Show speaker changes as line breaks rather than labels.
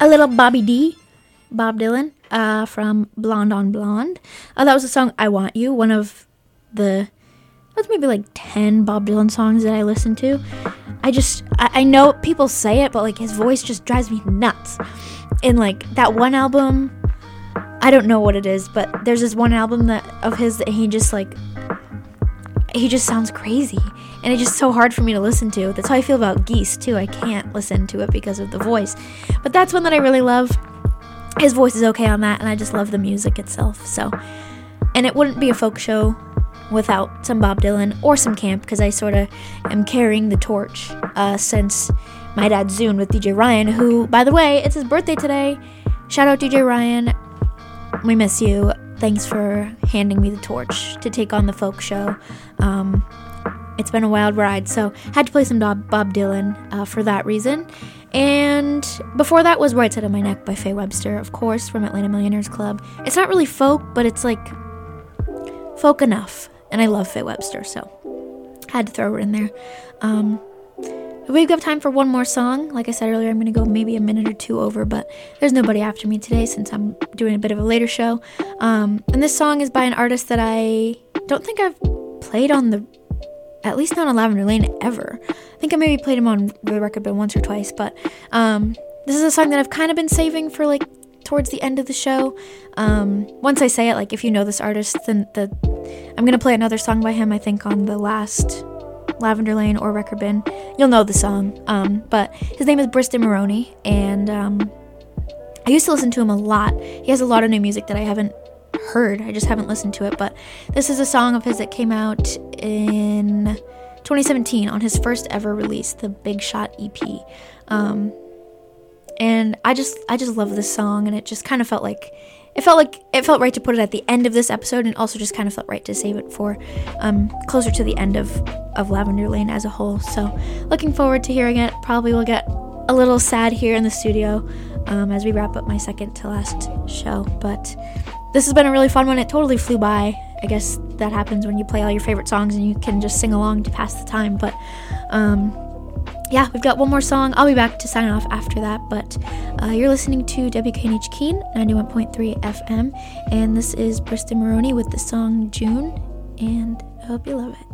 a little Bobby D, Bob Dylan, from Blonde on Blonde. That was the song I Want You, one of the, that's maybe like 10 Bob Dylan songs that I listen to. I know people say it, but like his voice just drives me nuts. In like that one album, I don't know what it is, but there's this one album of his that he just sounds crazy, and it's just so hard for me to listen to. That's how I feel about Geese too. I can't listen to it because of the voice, but that's one that I really love. His voice is okay on that, and I just love the music itself. So, and it wouldn't be a folk show without some Bob Dylan or some camp, because I sort of am carrying the torch since my dad Zune with DJ Ryan, who, by the way, it's his birthday today. Shout out DJ Ryan. We miss you. Thanks for handing me the torch to take on the folk show. It's been a wild ride, so had to play some Bob Dylan for that reason. And before that was Right Side of My Neck by Faye Webster, of course, from Atlanta Millionaires Club. It's not really folk, but it's like folk enough, and I love Faye Webster, so had to throw her in there. We've got time for one more song. Like I said earlier, I'm going to go maybe a minute or two over, but there's nobody after me today since I'm doing a bit of a later show. And this song is by an artist that I don't think I've played on at least not on Lavender Lane ever. I think I maybe played him on the record bin once or twice, but this is a song that I've kind of been saving for like towards the end of the show. Once I say it, like if you know this artist, then I'm going to play another song by him, I think on the last Lavender Lane or record bin. You'll know the song, but his name is Bristol Maroney, and I used to listen to him a lot. He has a lot of new music that I haven't heard. I just haven't listened to it, but this is a song of his that came out in 2017 on his first ever release, the Big Shot EP. And I just love this song, and it just kind of felt right to put it at the end of this episode, and also just kind of felt right to save it for closer to the end of Lavender Lane as a whole. So looking forward to hearing it. Probably will get a little sad here in the studio as we wrap up my second to last show, but this has been a really fun one. It totally flew by. I guess that happens when you play all your favorite songs and you can just sing along to pass the time, but yeah, we've got one more song. I'll be back to sign off after that, but you're listening to WKNH Keene, 91.3 FM, and this is Bristol Maroney with the song June, and I hope you love it.